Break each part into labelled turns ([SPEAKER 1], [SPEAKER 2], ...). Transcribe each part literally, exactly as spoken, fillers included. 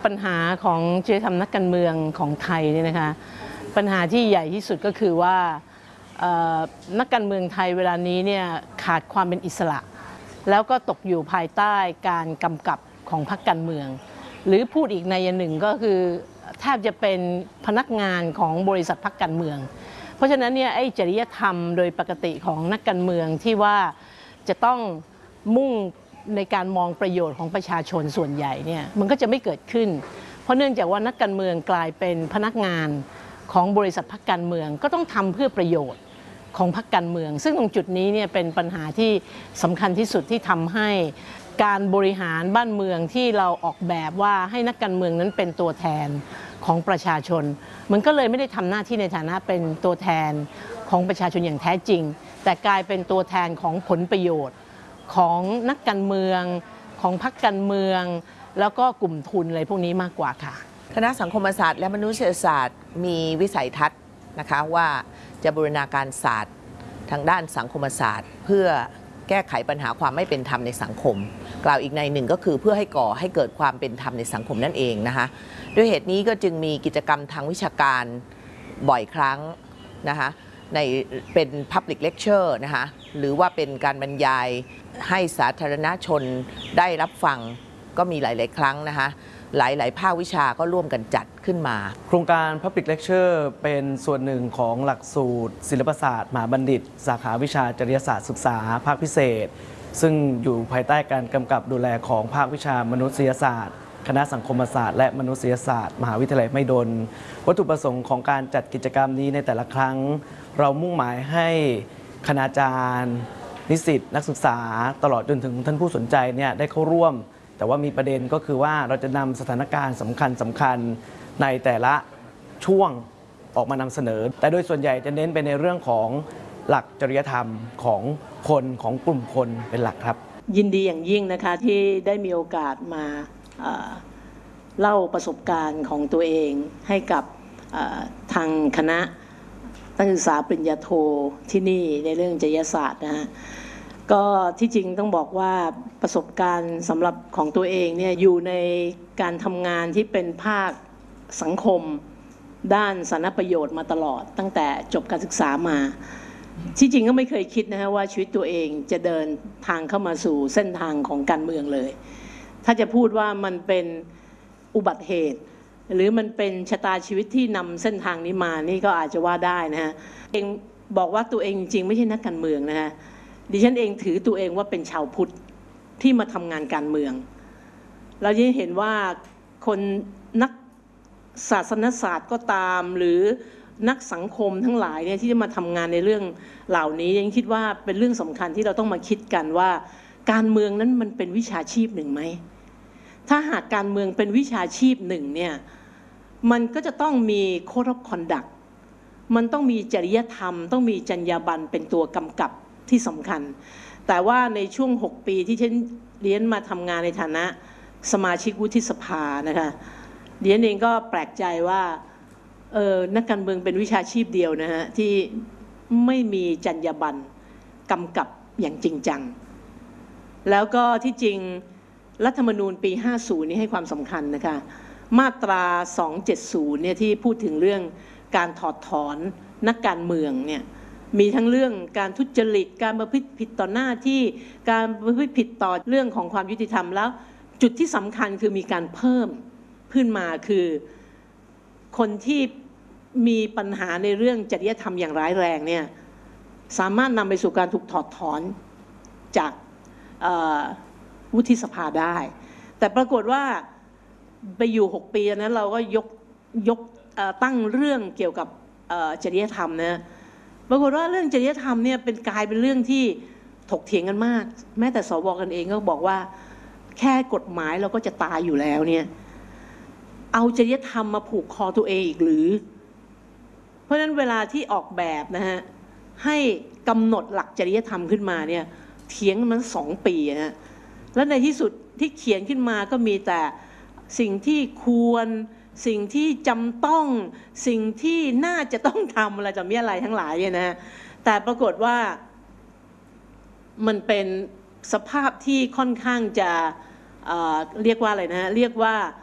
[SPEAKER 1] ปัญหาของจริยธรรมนักการเมืองของไทยเนี่ยนะคะปัญหาที่ใหญ่ที่สุดก็คือว่านักการเมืองไทยเวลานี้เนี่ยขาดความเป็นอิสระแล้วก็ตกอยู่ภายใต้การกำกับของพรรคการเมืองหรือพูดอีกในอย่างหนึ่งก็คือแทบจะเป็นพนักงานของบริษัทพรรคการเมืองเพราะฉะนั้นเนี่ยไอ้จริยธรรมโดยปกติของนักการเมืองที่ว่าจะต้องมุ่งในการมองประโยชน์ของประชาชนส่วนใหญ่เนี่ยมันก็จะไม่เกิดขึ้นเพราะเนื่องจากว่านักการเมืองกลายเป็นพนักงานของบริษัทพรรคการเมืองก็ต้องทำเพื่อประโยชน์ของพรรคการเมืองซึ่งตรงจุดนี้เนี่ยเป็นปัญหาที่สำคัญที่สุดที่ทำให้การบริหารบ้านเมืองที่เราออกแบบว่าให้นักการเมืองนั้นเป็นตัวแทนของประชาชนมันก็เลยไม่ได้ทำหน้าที่ในฐานะเป็นตัวแทนของประชาชนอย่างแท้จริงแต่กลายเป็นตัวแทนของผลประโยชน์ของนักการเมืองของพรรคการเมืองแล้วก็กลุ่มทุนอะไรพวกนี้มากกว่าค่ะ
[SPEAKER 2] คณะสังคมศาสตร์และมนุษยศาสตร์มีวิสัยทัศน์นะคะว่าจะบูรณาการศาสตร์ทางด้านสังคมศาสตร์เพื่อแก้ไขปัญหาความไม่เป็นธรรมในสังคมกล่าวอีกในหนึ่งก็คือเพื่อให้ก่อให้เกิดความเป็นธรรมในสังคมนั่นเองนะคะด้วยเหตุนี้ก็จึงมีกิจกรรมทางวิชาการบ่อยครั้งนะคะในเป็น Public Lecture นะคะหรือว่าเป็นการบรรยายให้สาธารณชนได้รับฟังก็มีหลายๆครั้งนะคะหลายๆภาควิชาก็ร่วมกันจัดขึ้นมา
[SPEAKER 3] โครงการ Public Lecture เป็นส่วนหนึ่งของหลักสูตรศิลปศาสตร์มหาบัณฑิตสาขาวิชาจริยศาสตร์ศึกษาภาคพิเศษซึ่งอยู่ภายใต้การกำกับดูแลของภาควิชามนุษยศาสตร์คณะสังคมศาสตร์และมนุษยศาสตร์มหาวิทยาลัยมหิดลวัตถุประสงค์ของการจัดกิจกรรมนี้ในแต่ละครั้งเรามุ่งหมายให้คณาจารย์นิสิตนักศึกษาตลอดจนถึงท่านผู้สนใจเนี่ยได้เข้าร่วมแต่ว่ามีประเด็นก็คือว่าเราจะนำสถานการณ์สำคัญสำคัญในแต่ละช่วงออกมานำเสนอแต่โดยส่วนใหญ่จะเน้นไปในเรื่องของหลักจริยธรรมของคนของกลุ่มคนเป็นหลักครับ
[SPEAKER 1] ยินดีอย่างยิ่งนะคะที่ได้มีโอกาสมาเล่าประสบการณ์ของตัวเองให้กับทางคณะนักศึกษาปริญญาโทที่นี่ในเรื่องจริยศาสตร์นะฮะก็ที่จริงต้องบอกว่าประสบการณ์สำหรับของตัวเองเนี่ยอยู่ในการทำงานที่เป็นภาคสังคมด้านสาธารณประโยชน์มาตลอดตั้งแต่จบการศึกษามาที่จริงก็ไม่เคยคิดนะฮะว่าชีวิตตัวเองจะเดินทางเข้ามาสู่เส้นทางของการเมืองเลยถ้าจะพูดว่ามันเป็นอุบัติเหตุหรือมันเป็นชะตาชีวิตที่นำเส้นทางนี้มานี่ก็อาจจะว่าได้นะฮะเองบอกว่าตัวเองจริงไม่ใช่นักการเมืองนะฮะดิฉันเองถือตัวเองว่าเป็นชาวพุทธที่มาทำงานการเมืองเราจะเห็นว่าคนนักศาสนศาสตร์ก็ตามหรือนักสังคมทั้งหลายเนี่ยที่จะมาทำงานในเรื่องเหล่านี้ยังคิดว่าเป็นเรื่องสำคัญที่เราต้องมาคิดกันว่าการเมืองนั้นมันเป็นวิชาชีพหนึ่งไหมถ้าหากการเมืองเป็นวิชาชีพหนึ่งเนี่ยมันก็จะต้องมี Code of Conduct มันต้องมีจริยธรรมต้องมีจรรยาบรรณเป็นตัวกำกับที่สำคัญแต่ว่าในช่วงหกปีที่ฉันเรียนมาทำงานในฐานะสมาชิกวุฒิสภานะคะเรียนเองก็แปลกใจว่าเออนักการเมืองเป็นวิชาชีพเดียวนะฮะที่ไม่มีจรรยาบรรณกำกับอย่างจริงจังแล้วก็ที่จริงรัฐธรรมนูญปีห้าสิบนี้ให้ความสำคัญนะคะมาตราสองเจ็ดศูนย์เนี่ยที่พูดถึงเรื่องการถอดถอนนักการเมืองเนี่ยมีทั้งเรื่องการทุจริตการประพฤติผิดต่อหน้าที่การประพฤติผิดต่อเรื่องของความยุติธรรมแล้วจุดที่สำคัญคือมีการเพิ่มขึ้นมาคือคนที่มีปัญหาในเรื่องจริยธรรมอย่างร้ายแรงเนี่ยสามารถนำไปสู่การถูกถอดถอนจากวุฒิสภาได้แต่ปรากฏว่าไปอยู่หกปีนั้นเราก็ยกยกตั้งเรื่องเกี่ยวกับจริยธรรมนะปรากฏว่าเรื่องจริยธรรมเนี่ยเป็นกลายเป็นเรื่องที่ถกเถียงกันมากแม้แต่สวกันเองก็บอกว่าแค่กฎหมายเราก็จะตายอยู่แล้วเนี่ยเอาจริยธรรมมาผูกคอตัวเองอีกหรือเพราะฉะนั้นเวลาที่ออกแบบนะฮะให้กำหนดหลักจริยธรรมขึ้นมาเนี่ยเถียงมันสองปีนะแล้วในที่สุดที่เขียนขึ้นมาก็มีแต่สิ่งที่ควรสิ่งที่จำต้องสิ่งที่น่าจะต้องทำอะไรจะมีอะไรทั้งหลายเนี่ยนะแต่ปรากฏว่ามันเป็นสภาพที่ค่อนข้างจะ เอ่อ เรียกว่าอะไรนะเรียกว่า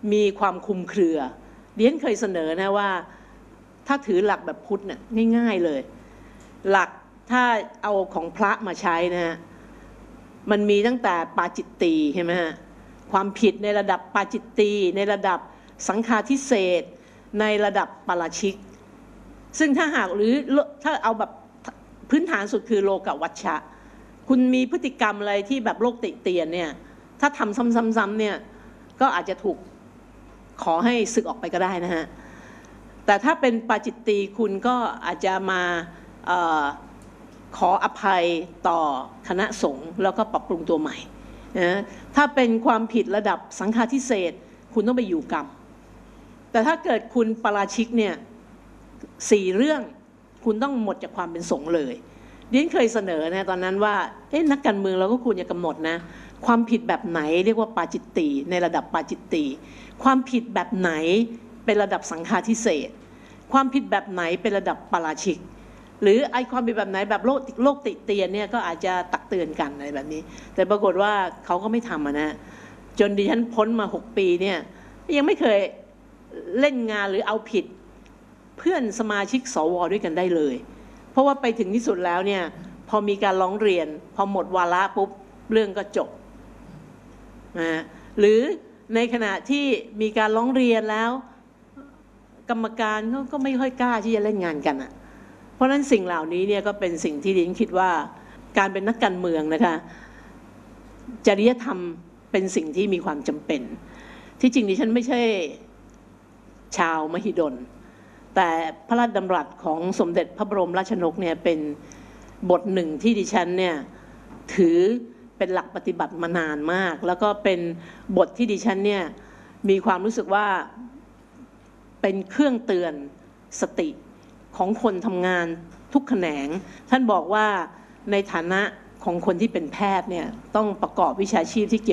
[SPEAKER 1] มีความคลุมเครือเรียนเคยเสนอนะว่าถ้าถือหลักแบบพุทธเนี่ยง่ายๆเลยหลักถ้าเอาของพระมาใช้นะฮะมันมีตั้งแต่ปาจิตตีใช่ไหมฮะความผิดในระดับปาจิตตีในระดับสังฆาทิเศษในระดับปาราชิกซึ่งถ้าหากหรือถ้าเอาแบบพื้นฐานสุดคือโลกวัชชะคุณมีพฤติกรรมอะไรที่แบบโลกติเตียนเนี่ยถ้าทำซ้ำๆๆเนี่ยก็อาจจะถูกขอให้สึกออกไปก็ได้นะฮะแต่ถ้าเป็นปาจิตตีคุณก็อาจจะมาเอ่อขออภัยต่อคณะสงฆ์แล้วก็ปรับปรุงตัวใหม่นะถ้าเป็นความผิดระดับสังฆาทิเศษคุณต้องไปอยู่กรรมแต่ถ้าเกิดคุณปาราชิกเนี่ยสี่เรื่องคุณต้องหมดจากความเป็นสงฆ์เลยดิฉันเคยเสนอนะตอนนั้นว่าเอ๊ะนักการเมืองเราก็ควรจะกำหนดนะความผิดแบบไหนเรียกว่าปาจิตตีในระดับปาจิตตีความผิดแบบไหนเป็นระดับสังฆาทิเศษความผิดแบบไหนเป็นระดับปาราชิกหรือไอความผิดแบบไหนแบบโลกโลกติเตียนเนี่ยก็อาจจะตักเตือนกันอะไรแบบนี้แต่ปรากฏว่าเขาก็ไม่ทำนะจนดิฉันพ้นมาหกปีเนี่ยยังไม่เคยเล่นงานหรือเอาผิดเพื่อนสมาชิกสวด้วยกันได้เลยเพราะว่าไปถึงที่สุดแล้วเนี่ยพอมีการร้องเรียนพอหมดวาระปุ๊บเรื่องก็จบนะหรือในขณะที่มีการร้องเรียนแล้วกรรมการก็ไม่ค่อยกล้าที่จะเล่นงานกันอ่ะเพราะฉะนั้นสิ่งเหล่านี้เนี่ยก็เป็นสิ่งที่ดิฉันคิดว่าการเป็นนักการเมืองนะคะจริยธรรมเป็นสิ่งที่มีความจำเป็นที่จริงดิฉันไม่ใช่ชาวมหิดลแต่พระราชดำรัสของสมเด็จพระบรมราชชนกเนี่ยเป็นบทหนึ่งที่ดิฉันเนี่ยถือเป็นหลักปฏิบัติมานานมากแล้วก็เป็นบทที่ดิฉันเนี่ยมีความรู้สึกว่าเป็นเครื่องเตือนสติของคนทำงานทุกแขนงท่านบอกว่าในฐานะของคนที่เป็นแพทย์เนี่ยต้องประกอบวิชาชีพที่เกี่ยว